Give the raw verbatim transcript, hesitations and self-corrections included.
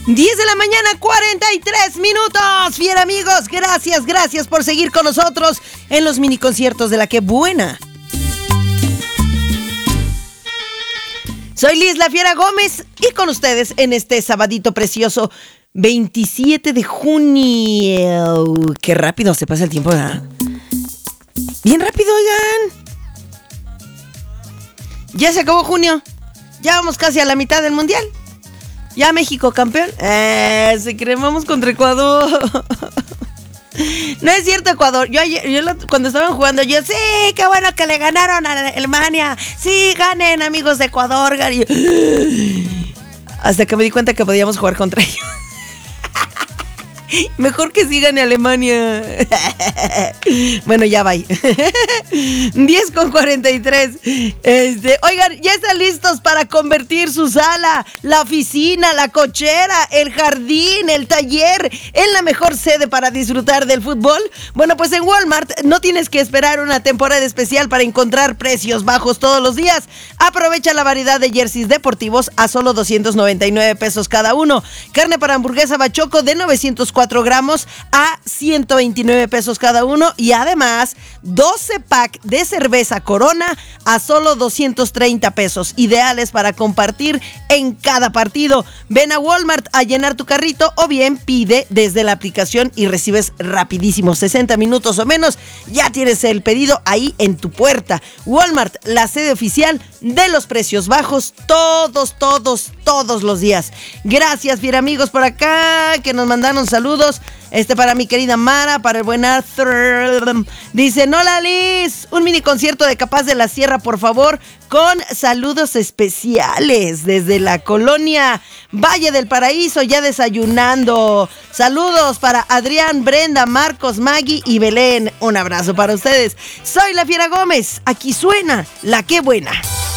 diez de la mañana, cuarenta y tres minutos. Bien, amigos, gracias, gracias por seguir con nosotros en los mini conciertos de La Qué Buena. Soy Liz La Fiera Gómez y con ustedes en este sabadito precioso, veintisiete de junio. Qué rápido se pasa el tiempo, ¿verdad? Bien rápido, oigan. Ya se acabó junio. Ya vamos casi a la mitad del mundial. Ya México campeón. Eh, se creen, vamos contra Ecuador. No es cierto, Ecuador. Yo, ayer, yo cuando estaban jugando, yo, sí, qué bueno que le ganaron a Alemania. Sí, ganen, amigos de Ecuador. Hasta que me di cuenta que podíamos jugar contra ellos. Mejor que sí gane Alemania. Bueno, ya va. diez con cuarenta y tres. Este, oigan, ¿ya están listos para convertir su sala, la oficina, la cochera, el jardín, el taller en la mejor sede para disfrutar del fútbol? Bueno, pues en Walmart no tienes que esperar una temporada especial para encontrar precios bajos todos los días. Aprovecha la variedad de jerseys deportivos a solo doscientos noventa y nueve pesos cada uno. Carne para hamburguesa Bachoco de novecientos cuatro gramos a ciento veintinueve pesos cada uno, y además doce pack de cerveza Corona a solo doscientos treinta pesos, ideales para compartir en cada partido. Ven a Walmart a llenar tu carrito o bien pide desde la aplicación y recibes rapidísimo, sesenta minutos o menos, ya tienes el pedido ahí en tu puerta. Walmart, la sede oficial de los precios bajos todos, todos, todos los días. Gracias, fiera amigos por acá que nos mandaron saludos. Este para mi querida Mara, para el buen Arthur. Dice, hola Liz, un mini concierto de Capaz de la Sierra, por favor, con saludos especiales desde la colonia Valle del Paraíso, ya desayunando. Saludos para Adrián, Brenda, Marcos, Maggie y Belén. Un abrazo para ustedes. Soy La Fiera Gómez, aquí suena La Qué Buena.